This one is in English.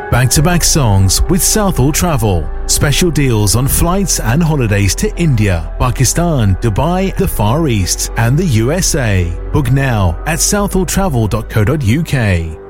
Back-to-back songs with Southall Travel. Special deals on flights and holidays to India, Pakistan, Dubai, the Far East and the USA. Book now at southalltravel.co.uk.